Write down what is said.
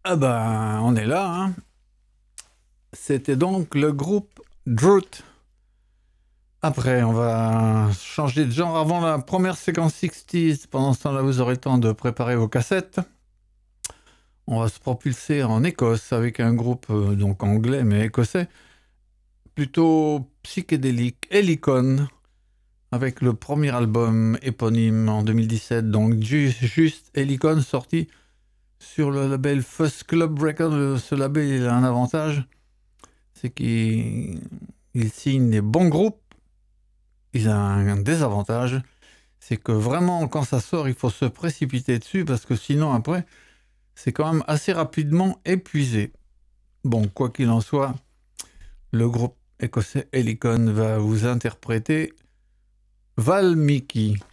Ah ben, on est là, hein. C'était donc le groupe Droot. Après, on va changer de genre avant la première séquence 60s. Pendant ce temps-là, vous aurez le temps de préparer vos cassettes. On va se propulser en Écosse avec un groupe donc anglais mais écossais, plutôt psychédélique, Helicon, avec le premier album éponyme en 2017. Donc juste Helicon, sorti sur le label First Club Records. Ce label, il a un avantage, c'est qu'il signe des bons groupes. Il a un désavantage, c'est que vraiment, quand ça sort, il faut se précipiter dessus parce que sinon, après, c'est quand même assez rapidement épuisé. Bon, quoi qu'il en soit, le groupe écossais Helicon va vous interpréter Valmiki.